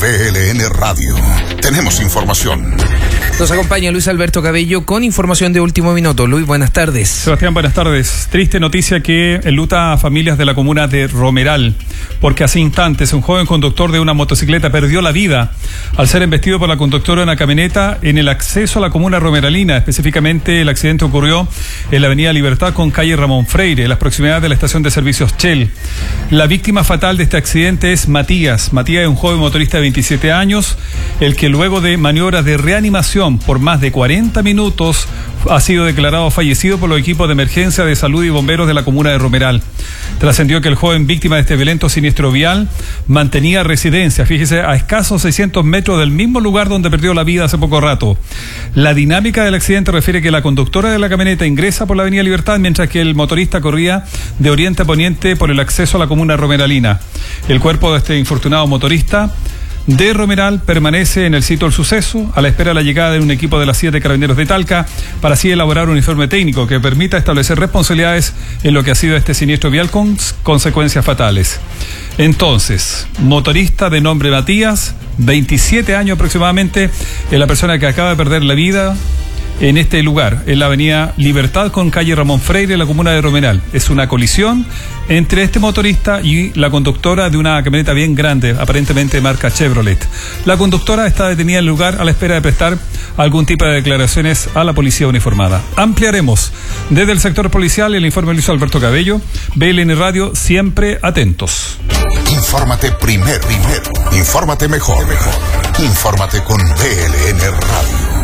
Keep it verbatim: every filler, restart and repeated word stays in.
B L N Radio. Tenemos información. Nos acompaña Luis Alberto Cabello con información de último minuto. Luis, buenas tardes. Sebastián, buenas tardes. Triste noticia que enluta a familias de la comuna de Romeral, porque hace instantes un joven conductor de una motocicleta perdió la vida al ser embestido por la conductora de una camioneta en el acceso a la comuna romeralina. Específicamente, el accidente ocurrió en la avenida Libertad con calle Ramón Freire, en las proximidades de la estación de servicios Shell. La víctima fatal de este accidente es Matías. Matías es un joven motorista de veintisiete años, el que luego de maniobras de reanimación por más de cuarenta minutos ha sido declarado fallecido por los equipos de emergencia de salud y bomberos de la comuna de Romeral. Trascendió que el joven víctima de este violento siniestro vial mantenía residencia, fíjese, a escasos seiscientos metros del mismo lugar donde perdió la vida hace poco rato. La dinámica del accidente refiere que la conductora de la camioneta ingresa por la avenida Libertad, mientras que el motorista corría de oriente a poniente por el acceso a la comuna romeralina. El cuerpo de este infortunado motorista de Romeral permanece en el sitio del suceso a la espera de la llegada de un equipo de las siete Carabineros de Talca para así elaborar un informe técnico que permita establecer responsabilidades en lo que ha sido este siniestro vial con consecuencias fatales. Entonces, motorista de nombre Matías, veintisiete años aproximadamente, es la persona que acaba de perder la vida en este lugar, en la avenida Libertad con calle Ramón Freire, en la comuna de Romeral. Es una colisión entre este motorista y la conductora de una camioneta bien grande, aparentemente de marca Chevrolet. La conductora está detenida en el lugar a la espera de prestar algún tipo de declaraciones a la policía uniformada. Ampliaremos desde el sector policial el informe de Luis Alberto Cabello. B L N Radio, siempre atentos. Infórmate primero, primero. Infórmate mejor, mejor. Infórmate con B L N Radio.